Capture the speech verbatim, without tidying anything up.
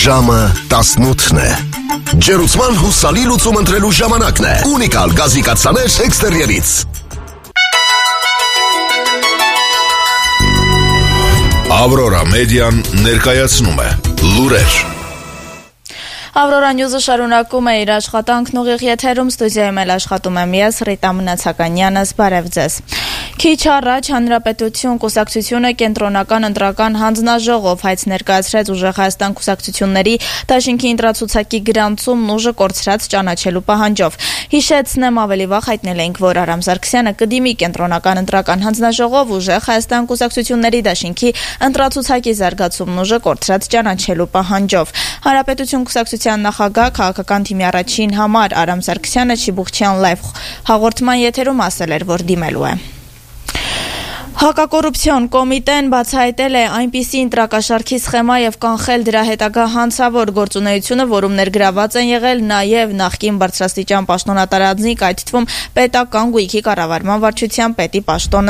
Ժամը տասնութն է։ Ջերուցման հուսալի լուծում ընտրելու ժամանակն է։ Ունիկալ գազի կաթսաներ էքստերիերից։ Ավրորա մեդիան ներկայացնում է լուրեր։ Ավրորա Նյուզը շարունակում է իր աշխատանքն ուղիղ եթերում, ստուդիայում էլ աշխատում եմ ես, Ռիտա Մնացականյանս, բարև ձեզ։ Քիչ առաջ Հանրապետություն կուսակցությունը կենտրոնական ընտրական հանձնաժողով հայց ներկայացրեց ուժեղ Հայաստան կուսակցությունների դաշինքի ընտրացուցակի գրանցումն ուժը կորցրած ճանաչելու պահանջով։ Հիշեցնեմ, ավելի վաղ հայտնել էինք, որ Արամ Սարգսյանը կդիմի կենտրոնական ընտրական հանձնաժողով ուժեղ Հայաստան կուսակցությունների դաշինքի ընտրացուցակի զարգացումն ուժը կորցրած ճանաչելու պահանջով։ Հանրապետություն կուսակցության նախագահ քաղաքական թիմի առաջին համար Արամ Սարգսյանը Չիբուխչյան լայվ հաղորդման եթերում ասել էր, որ դիմելու է։ Հակակոռուպցիոն կոմիտեն բացահայտել է այնպիսի ընտրակաշառքի սխեմա եւ կանխել դրա հետագա հանցավոր գործունեությունը, որում ներգրաված են եղել նաեւ նախկին բարձրաստիճան պաշտոնատարածնիկ, այդ թվում պետական գույքի կառավարման վարչության պետի պաշտոնը